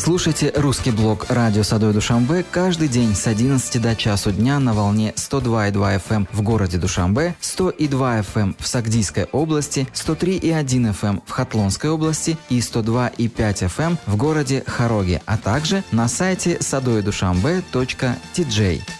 Слушайте русский блог радио Садой Душанбе каждый день с 11 до часу дня на волне 102,2 FM в городе Душанбе, 100,2 FM в Сагдийской области, 103,1 FM в Хатлонской области и 102,5 FM в городе Хароги, а также на сайте sadoydushanbe.tj.